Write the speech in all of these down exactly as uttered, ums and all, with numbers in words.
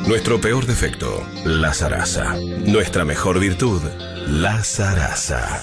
Nuestro peor defecto, la zaraza. Nuestra mejor virtud, la zaraza.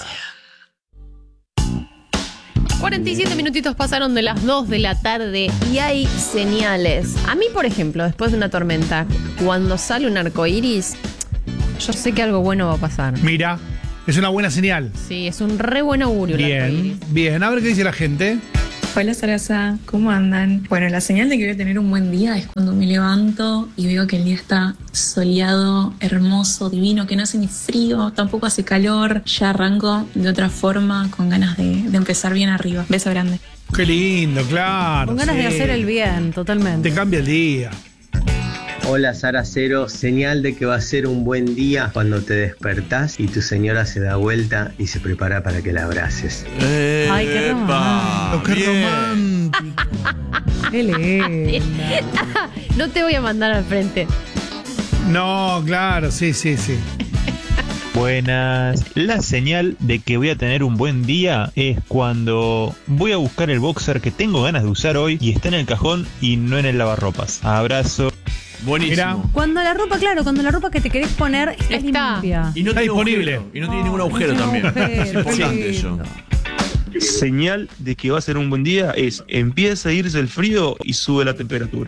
cuarenta y siete minutitos pasaron de las dos de la tarde y hay señales. A mí, por ejemplo, después de una tormenta, cuando sale un arco iris, yo sé que algo bueno va a pasar. Mira, es una buena señal. Sí, es un re buen augurio el arco Bien, iris. bien. A ver qué dice la gente. Hola Sarasa, ¿cómo andan? Bueno, la señal de que voy a tener un buen día es cuando me levanto y veo que el día está soleado, hermoso, divino, que no hace ni frío, tampoco hace calor. Ya arranco de otra forma, con ganas de, de empezar bien arriba. Beso grande. Qué lindo, claro. Con ganas sí. de hacer el bien, totalmente. Te cambia el día. Hola Saracero, señal de que va a ser un buen día cuando te despertás y tu señora se da vuelta y se prepara para que la abraces. Ay, qué romántico. Oh, qué Bien. romántico. Qué lindo. No te voy a mandar al frente. No, claro, sí, sí, sí. Buenas. La señal de que voy a tener un buen día es cuando voy a buscar el boxer que tengo ganas de usar hoy y está en el cajón y no en el lavarropas. Abrazo. Buenísimo. Mira. Cuando la ropa, claro, cuando la ropa que te querés poner está, Está. limpia. Y no Está tiene disponible. agujero, y no tiene ningún agujero no tiene también. agujero, Es importante qué eso. lindo. Señal de que va a ser un buen día es empieza a irse el frío y sube la temperatura.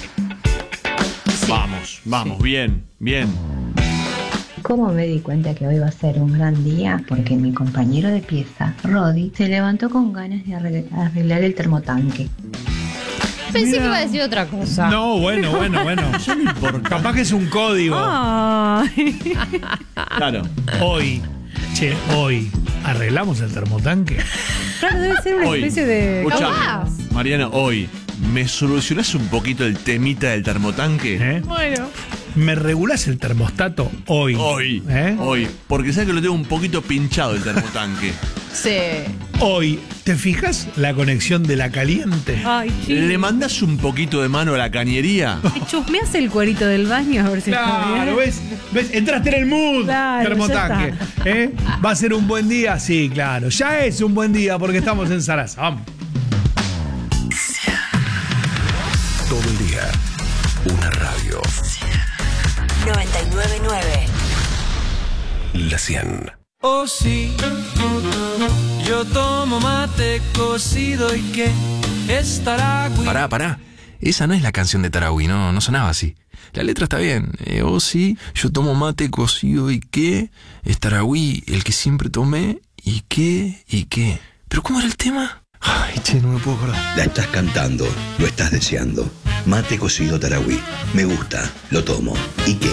Vamos, vamos, bien, bien. ¿Cómo me di cuenta que hoy va a ser un gran día? Porque mi compañero de pieza, Rodi, se levantó con ganas de arregl- arreglar el termotanque. Pensé que iba a decir otra cosa. No, bueno, bueno, bueno. Capaz que es un código. Ay. Claro. Hoy, che, hoy, ¿arreglamos el termotanque? Claro, debe ser una Hoy. especie de. Escuchame, Capaz. Mariana, hoy, ¿me solucionás un poquito el temita del termotanque? ¿Eh? Bueno. ¿Me regulás el termostato hoy? Hoy, ¿Eh? hoy. Porque sabes que lo tengo un poquito pinchado el termotanque. Sí. Hoy, ¿te fijas la conexión de la caliente? Ay, chico. ¿Le mandás un poquito de mano a la cañería? ¿Te chusmeas el cuerito del baño a ver si está Claro, bien? ¿ves? ¿Ves? Entraste en el mood, Claro, termotanque. ya ¿Eh? ¿Va a ser un buen día? Sí, claro. Ya es un buen día porque estamos en Sarasa. Vamos. Todo el día, una radio. noventa y nueve punto nueve. La cien. Oh sí, yo tomo mate cocido y que estará güey. Pará, pará. Esa no es la canción de Tarahui, no, no sonaba así. La letra está bien. Eh, oh sí, yo tomo mate cocido y qué. Es Tarahui, el que siempre tomé. ¿Y qué? ¿Y qué? ¿Pero cómo era el tema? Ay, che, no me puedo acordar. La estás cantando, lo estás deseando. Mate cocido Tarahui. Me gusta, lo tomo. ¿Y qué?